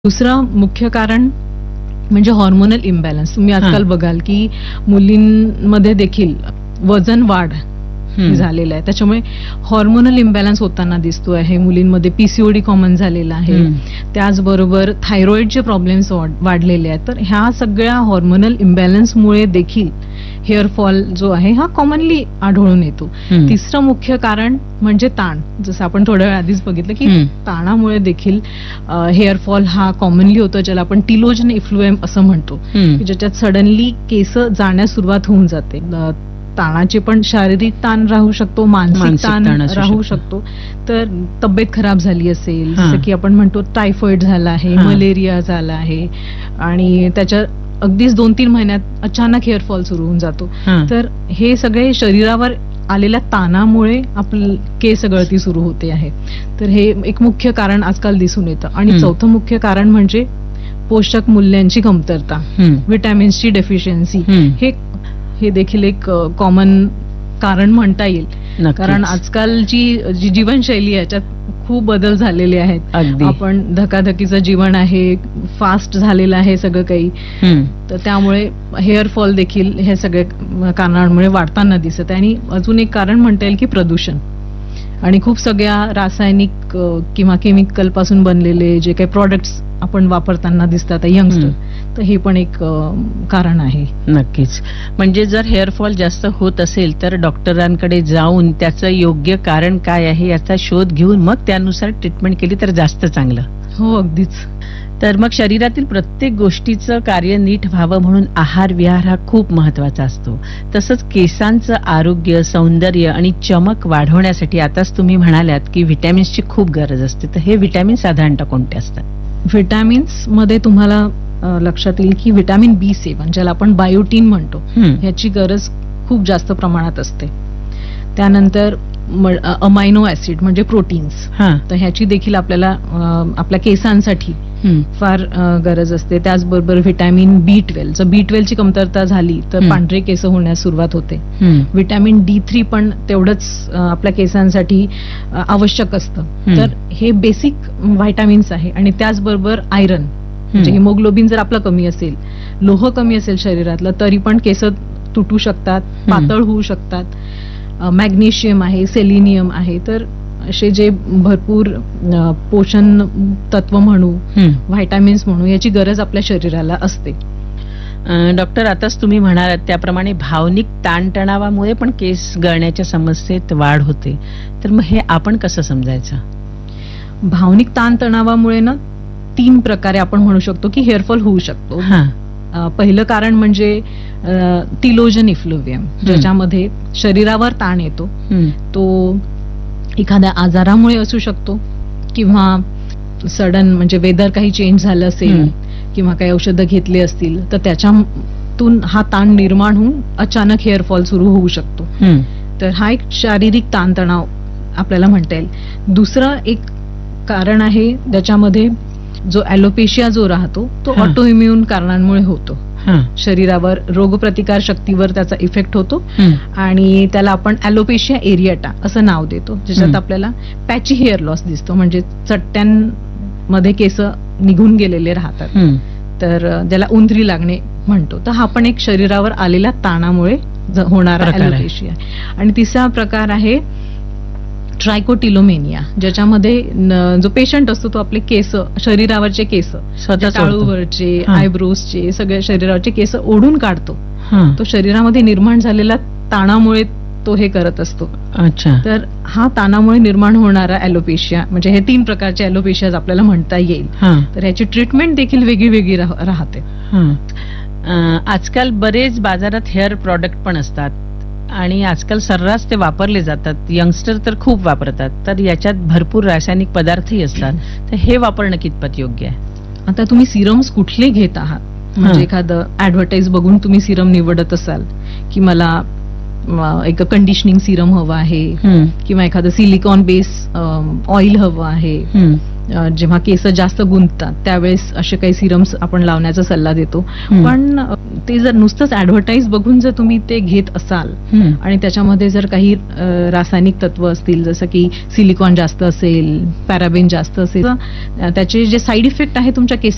दुसरं मुख्य कारण म्हणजे हॉर्मोनल इम्बॅलन्स. तुम्ही आजकाल बघाल की मुलींमध्ये देखील वजन वाढ झालेलं आहे, त्याच्यामुळे हॉर्मोनल इम्बॅलन्स होताना दिसतो आहे. मुलींमध्ये पीसीओडी कॉमन झालेला आहे, त्याचबरोबर थायरॉइडचे प्रॉब्लेम्स वाढलेले आहेत. तर ह्या सगळ्या हॉर्मोनल इम्बॅलन्समुळे देखील हेअरफॉल जो आहे हा कॉमनली आढळून येतो. तिसरं मुख्य कारण म्हणजे ताण. जसं आपण थोड्या वेळ आधीच बघितलं की ताणामुळे देखील हेअरफॉल हा कॉमनली होतो, ज्याला आपण टिलोजन इफ्लुएम असं म्हणतो, ज्याच्यात सडनली केस जाण्यास सुरुवात होऊन जाते. ताणाचे पण शारीरिक ताण राहू शकतो, मानसिक ताण राहू शकतो. तर तब्येत खराब झाली असेल, जसं की आपण म्हणतो टायफॉइड झाला आहे, मलेरिया झाला आहे, आणि त्याच्या अगदीच 2-3 महिन्यात अचानक हेअरफॉल सुरू होऊन जातो. तर हे सगळे शरीरावर आलेल्या ताणामुळे आपली केस गळती सुरू होते आहे. तर हे एक मुख्य कारण आजकाल दिसून येतं. आणि चौथं मुख्य कारण म्हणजे पोषक मूल्यांची कमतरता, व्हिटॅमिन्सची डेफिशियन्सी. हे देखील एक कॉमन कारण म्हणता येईल, कारण आजकालची जी जीवनशैली आहे याच्यात खूप बदल झालेले आहेत. आपण धकाधकीचं जीवन आहे, फास्ट झालेलं आहे सगळं काही. तर त्यामुळे हेअरफॉल देखील हे सगळ्या कारणांमुळे वाढताना दिसत आहे. आणि अजून एक कारण म्हणता येईल की प्रदूषण, आणि खूप सगळ्या रासायनिक किंवा केमिकल पासून बनलेले जे काही प्रॉडक्ट्स आपण वापरताना दिसतात यंगस्टर, तर हे पण एक कारण आहे. नक्कीच. म्हणजे जर हेअरफॉल जास्त होत असेल तर डॉक्टरांकडे जाऊन त्याचं योग्य कारण काय आहे याचा शोध घेऊन मग त्यानुसार ट्रीटमेंट केली तर जास्त चांगलं. हो, अगदीच. तर मग शरीरातील प्रत्येक गोष्टीचं कार्य नीट व्हावं म्हणून आहार विहार हा खूप महत्वाचा असतो. तसंच केसांचं आरोग्य, सौंदर्य आणि चमक वाढवण्यासाठी आताच तुम्ही म्हणाल्यात की व्हिटॅमिन्सची खूप गरज असते. तर हे व्हिटॅमिन साधारणतः कोणते असतात? व्हिटॅमिन्स मध्ये तुम्हाला लक्षात येईल की व्हिटॅमिन B7, ज्याला आपण बायोटीन म्हणतो, ह्याची गरज खूप जास्त प्रमाणात असते. त्यानंतर अमायनो ऍसिड म्हणजे प्रोटीन्स, तर ह्याची देखील आपल्याला आपल्या केसांसाठी फार गरज असते. त्याचबरोबर व्हिटॅमिन B12, जर B12 ची कमतरता झाली तर पांढरे केस होण्यास सुरुवात होते. व्हिटॅमिन D3 पण तेवढंच आपल्या केसांसाठी आवश्यक असतं. तर हे बेसिक व्हिटॅमिन्स आहे. आणि त्याचबरोबर आयरन, म्हणजे हिमोग्लोबिन जर आपलं कमी असेल, लोह कमी असेल शरीरातलं, तरी पण केस तुटू शकतात, पातळ होऊ शकतात. मॅग्नेशियम आहे, सेलिनियम आहे. तर असे जे भरपूर पोषण तत्व म्हणू, व्हिटॅमिन्स म्हणू, याची गरज आपल्या शरीराला असते. डॉक्टर, आताच तुम्ही म्हणालात त्याप्रमाणे भावनिक ताणतणावामुळे पण केस गळण्याच्या समस्येत वाढ होते. तर मग हे आपण कसं समजायचं? भावनिक ताणतणावामुळे ना 3 प्रकारे आपण म्हणू शकतो की हेअरफॉल होऊ शकतो. पहिलं कारण म्हणजे टिलोजन इफ्लुएम, ज्याच्यामध्ये शरीरावर ताण येतो. तो एखाद्या आजारामुळे असू शकतो, किंवा सडन म्हणजे वेदर काही चेंज झालं असेल, किंवा काही औषधं घेतली असतील, तर त्याच्यातून हा ताण निर्माण होऊन अचानक हेअरफॉल सुरू होऊ शकतो. तर हा एक शारीरिक ताणतणाव आपल्याला म्हणता येईल. दुसरं एक कारण आहे ज्याच्यामध्ये जो ॲलोपेशिया जो राहतो तो ऑटो इम्युन कारणांमुळे होतो. शरीरावर रोगप्रतिकार शक्तीवर त्याचा इफेक्ट होतो, आणि त्याला आपण ॲलोपेशिया एरिएटा असं नाव देतो, ज्याच्यात आपल्याला पॅची हेअर लॉस दिसतो, म्हणजे चट्ट्यांमध्ये केस निघून गेलेले राहतात. तर त्याला उंदरी लागणे म्हणतो. तर हा पण एक शरीरावर आलेल्या ताणामुळे होणारा ॲलोपेशिया. आणि तिसरा प्रकार आहे ट्रायकोटिलोमेनिया, ज्याच्यामध्ये जो पेशंट असतो तो आपले केस, शरीरावरचे केस, टाळूवरचे, आयब्रोजचे, सगळ्या शरीरावरचे केस ओढून काढतो. तो शरीरामध्ये निर्माण झालेल्या ताणामुळे तो हे करत असतो. अच्छा. तर हा ताणामुळे निर्माण होणारा ॲलोपेशिया, म्हणजे हे 3 प्रकारचे ॲलोपेशिया आपल्याला म्हणता येईल. तर ह्याची ट्रीटमेंट देखील वेगळी वेगळी राहते. आजकाल बरेच बाजारात हेअर प्रॉडक्ट पण असतात, आणि आजकाल सर्रास ते वापरले जातात. यंगस्टर तर खूप वापरतात. तर याच्यात भरपूर रासायनिक पदार्थही असतात. तर हे वापरणं कितपत योग्य आहे? आता तुम्ही सिरम्स कुठले घेत आहात, म्हणजे एखादं ऍडव्हर्टाईज बघून तुम्ही सिरम निवडत असाल की मला एक कंडिशनिंग सिरम हवं आहे, किंवा एखादं सिलिकॉन बेस ऑइल हवं आहे, जेव्हा केस जास्त गुंततात त्यावेळेस असे काही सिरम्स आपण लावण्याचा सल्ला देतो. पण ते जर नुसतंच ऍडव्हर्टाईज बघून जर तुम्ही ते घेत असाल आणि त्याच्यामध्ये जर काही रासायनिक तत्व असतील, जसं की सिलिकॉन जास्त असेल, पॅराबेन जास्त असेल, त्याचे जे साईड इफेक्ट आहे तुमच्या केसांवर